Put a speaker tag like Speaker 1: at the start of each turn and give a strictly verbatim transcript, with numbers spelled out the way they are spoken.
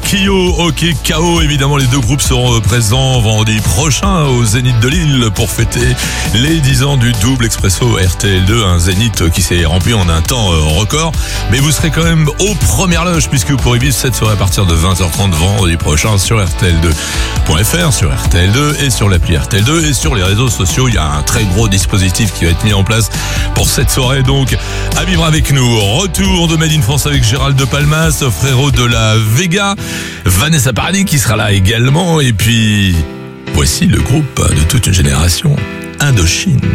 Speaker 1: Kyo, OK, K O. Évidemment, les deux groupes seront présents vendredi prochain au Zénith de Lille pour fêter les dix ans du double expresso R T L deux, un Zénith qui s'est rempli en un temps record. Mais vous serez quand même aux premières loges puisque vous pourrez vivre cette soirée à partir de vingt heures trente vendredi prochain sur R T L deux point F R, sur R T L deux et sur l'appli R T L deux et sur les réseaux sociaux. Il y a un très gros dispositif qui va être mis en place pour cette soirée, donc à vivre avec nous. Retour de Made in France avec Gérald de Palmas, frérot de la Vega, Vanessa Paradis qui sera là également, et puis voici le groupe de toute une génération, Indochine.